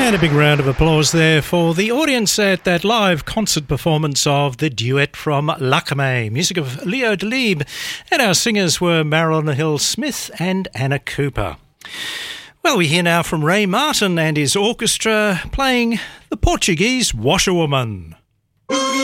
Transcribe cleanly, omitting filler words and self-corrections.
And a big round of applause there for the audience at that live concert performance of the duet from Lakame, music of Leo Delibes, and our singers were Marilyn Hill-Smith and Anna Cooper. Well, we hear now from Ray Martin and his orchestra playing the Portuguese Washerwoman.